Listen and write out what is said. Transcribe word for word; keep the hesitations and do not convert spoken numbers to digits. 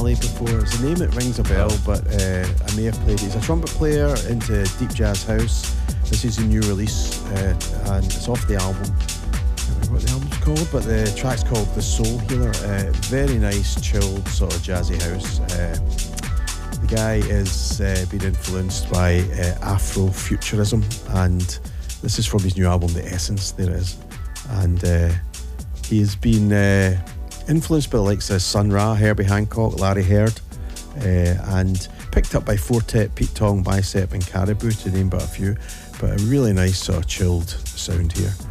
played before. It's a name, it rings a bell, but uh, I may have played it. He's a trumpet player into deep jazz house. This is a new release, uh, and it's off the album. I don't know what the album's called, but the track's called The Soul Healer. Uh, very nice, chilled, sort of jazzy house. Uh, the guy is uh, been influenced by uh, Afrofuturism, and this is from his new album, The Essence. There it is. And uh, he has been uh, influenced by the likes of Sun Ra, Herbie Hancock, Larry Heard, uh, and picked up by Fortet, Pete Tong, Bicep and Caribou, to name but a few. But a really nice sort of chilled sound here.